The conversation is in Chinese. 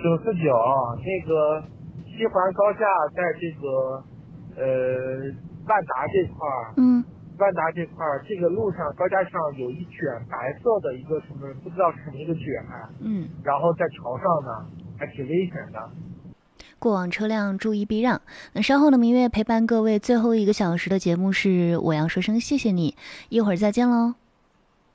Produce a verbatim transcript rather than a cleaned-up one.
九四九，那个西环高架在这个呃万达这块儿， 嗯， 万达这块儿，这个路上高架上有一卷白色的一个什么，不知道是什么一个卷， 嗯， 然后在桥上呢，还挺危险的。 过往车辆注意避让。那稍后呢，明月陪伴各位最后一个小时的节目是我要说声谢谢你，一会儿再见喽。